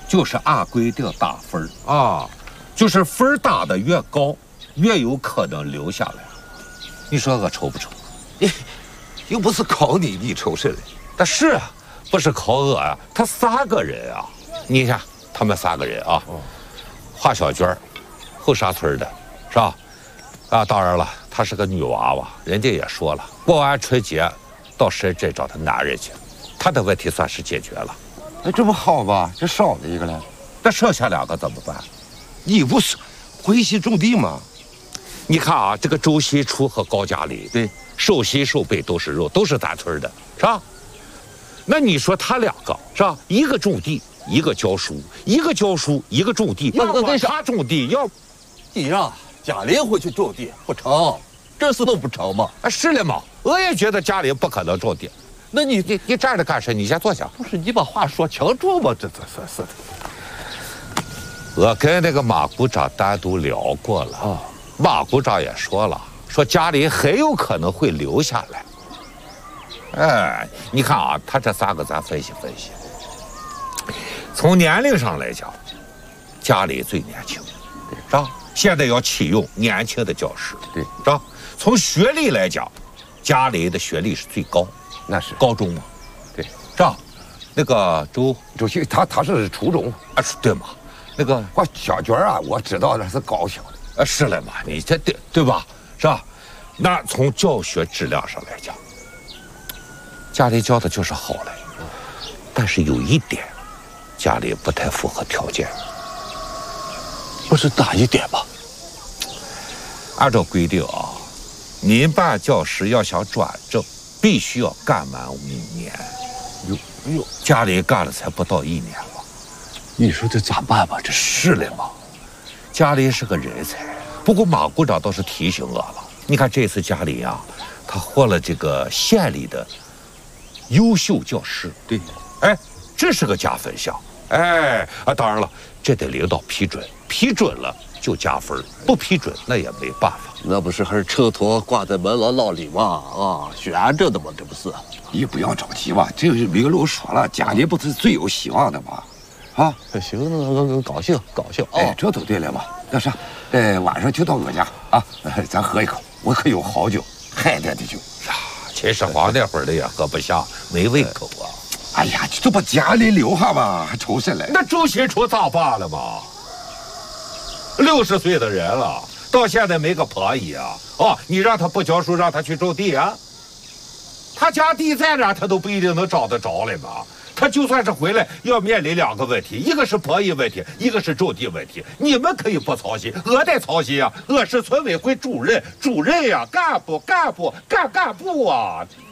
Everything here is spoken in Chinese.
就是按规定打分啊，就是分打的越高，越有可能留下来。你说我愁不愁？ 又不是考你，你愁什么？ 但是啊，不是考我啊，他3个人啊，你看他们3个人啊，华小娟，后沙村的，是吧？啊，当然了，她是个女娃娃，人家也说了，过完春节到深圳找她男人去，她的问题算是解决了。 那这不好吧？这少了一个了， 那剩下2个怎么办？ 你不是回西种地吗？ 你看啊，这个周新初和高佳丽， 对， 手心手背都是肉，都是咱村的，是吧？那你说他2个是吧？一个种地，一个教书，一个教书，一个种地。要不他种地，要你让贾玲回去种地不成，这事都不成吗？ 啊，是了嘛，我也觉得家里不可能种地。 那你站着干什？你先坐下。 不是你把话说清楚吗？这是的。 我跟那个马股长单独聊过了啊，马股长也说了，说家里很有可能会留下来。哎，你看啊，他这3个咱分析分析。从年龄上来讲，家里最年轻，是吧？现在要启用年轻的教师， 对， 是吧？从学历来讲，家里的学历是最高， 那是高中嘛， 对， 是吧？那个周新他是初中啊，对嘛？那个我小娟啊，我知道那是高校的， 是了嘛？你这对吧？是吧？那从教学质量上来讲，家里教的就是好嘞，但是有一点，家里不太符合条件。 不是哪一点吧？ 按照规定啊，民办教师要想转正，必须要干满5年。哟，家里干了才不到1年吧？ 你说这咋办吧？这是了嘛？家里是个人才，不过马股长倒是提醒我了。你看这次家里啊，他获了这个县里的优秀教师。 对， 哎，这是个加分项。哎啊，当然了，这得领导批准，批准了就加分，不批准那也没办法。 那不是还是车头挂在门廊老里吗？啊，悬着的吗？这不是？ 你不要着急吧，这个明路说了，家里不是最有希望的吗？啊， 行，高兴高兴。 哎，这都对了嘛。那啥，晚上就到我家啊，咱喝一口，我可有好酒，海淀的酒。 秦始皇那会儿的也喝不下，没胃口啊。 哎呀，这不家里留下吧，还愁什么？ 那周新初咋办了嘛？60岁的人了，到现在没个婆姨啊！哦，你让他不教书，让他去种地啊？他家地在哪，他都不一定能找得着了嘛。他就算是回来，要面临2个问题，一个是婆姨问题，一个是种地问题。你们可以不操心，我得操心啊！我是村委会主任，主任呀，干部啊！